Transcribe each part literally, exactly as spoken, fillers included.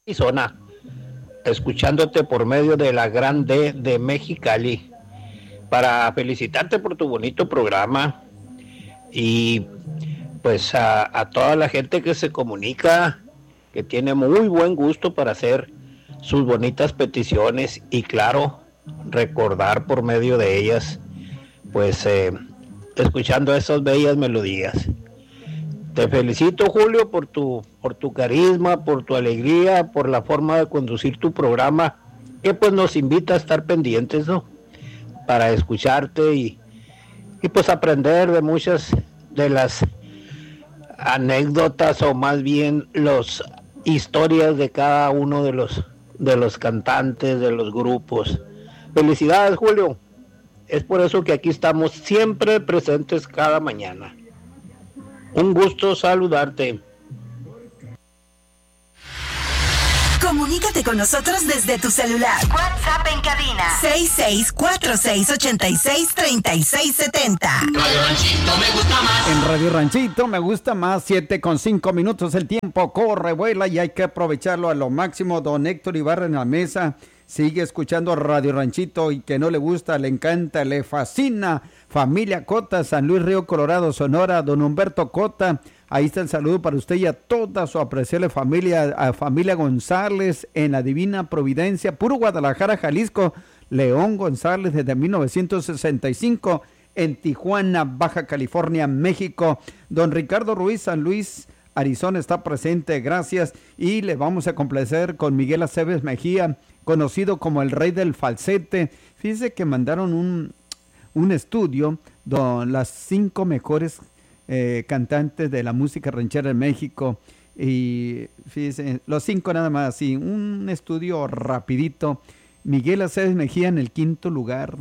Arizona, escuchándote por medio de la Gran D de Mexicali, para felicitarte por tu bonito programa y pues a, a toda la gente que se comunica, que tiene muy buen gusto para hacer sus bonitas peticiones y claro, recordar por medio de ellas, pues eh, escuchando esas bellas melodías. Te felicito, Julio, por tu, por tu carisma, por tu alegría, por la forma de conducir tu programa, que pues nos invita a estar pendientes, ¿no? Para escucharte y, y pues aprender de muchas de las anécdotas o más bien las historias de cada uno de los, de los cantantes, de los grupos. Felicidades, Julio. Es por eso que aquí estamos siempre presentes cada mañana. Un gusto saludarte. Comunícate con nosotros desde tu celular. WhatsApp en cabina seis seis cuatro seis ocho seis tres seis siete cero. Radio Ranchito me gusta más. En Radio Ranchito me gusta más, siete con cinco minutos, el tiempo corre, vuela y hay que aprovecharlo a lo máximo. Don Héctor Ibarra en la mesa sigue escuchando Radio Ranchito y que no le gusta, le encanta, le fascina. Familia Cota, San Luis Río Colorado, Sonora, don Humberto Cota, ahí está el saludo para usted y a toda su apreciable familia, a familia González en la Divina Providencia, puro Guadalajara, Jalisco, León González desde mil novecientos sesenta y cinco, en Tijuana, Baja California, México, don Ricardo Ruiz, San Luis, Arizona está presente, gracias, y le vamos a complacer con Miguel Aceves Mejía, conocido como el rey del falsete. Fíjese que mandaron un, un estudio donde las cinco mejores eh, cantantes de la música ranchera en México, y fíjese, los cinco nada más, así, un estudio rapidito. Miguel Aceves Mejía en el quinto lugar,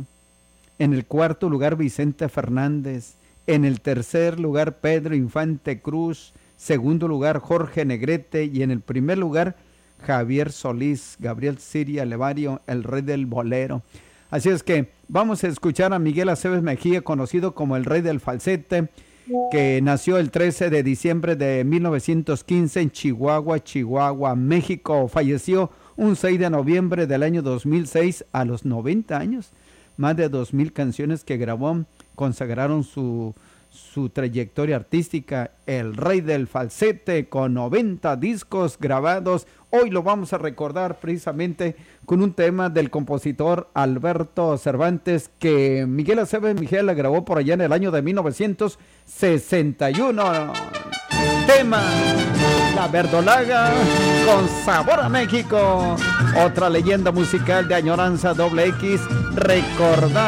en el cuarto lugar Vicente Fernández, en el tercer lugar Pedro Infante Cruz, segundo lugar Jorge Negrete y en el primer lugar Javier Solís, Gabriel Siria Levario, el rey del bolero. Así es que vamos a escuchar a Miguel Aceves Mejía, conocido como el rey del falsete, que nació el trece de diciembre de mil novecientos quince en Chihuahua, Chihuahua, México. Falleció un seis de noviembre del año dos mil seis a los noventa años. Más de dos mil canciones que grabó consagraron su su trayectoria artística, el rey del falsete, con noventa discos grabados. Hoy lo vamos a recordar precisamente con un tema del compositor Alberto Cervantes, que Miguel Aceves Mejía la grabó por allá en el año de mil novecientos sesenta y uno. Tema La Verdolaga, con sabor a México. Otra leyenda musical de añoranza doble X, recordar